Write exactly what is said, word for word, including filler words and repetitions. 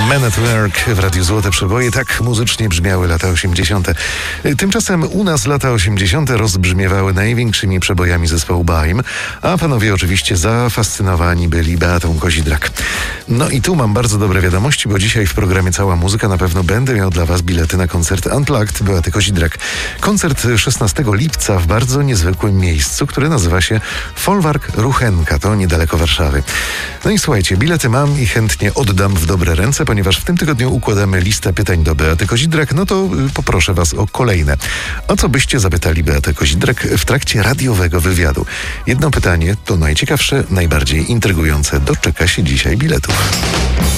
Men at Work w Radiu Złote Przeboje. Tak muzycznie brzmiały lata osiemdziesiąte. Tymczasem u nas lata osiemdziesiąte rozbrzmiewały największymi przebojami zespołu Baim, a panowie oczywiście zafascynowani byli Beatą Kozidrak. No i tu mam bardzo dobre wiadomości, bo dzisiaj w programie Cała Muzyka na pewno będę miał dla was bilety na koncert Unplugged Beaty Kozidrak. Koncert szesnastego lipca w bardzo niezwykłym miejscu, które nazywa się Folwark Ruchenka. To niedaleko Warszawy. No i słuchajcie, bilety mam i chętnie oddam w dobre ręce, ponieważ w tym tygodniu układamy listę pytań do Beaty Kozidrak. No to poproszę was o kolejne. O co byście zapytali Beatę Kozidrak w trakcie radiowego wywiadu? Jedno pytanie, to najciekawsze, najbardziej intrygujące. Doczeka się dzisiaj biletów.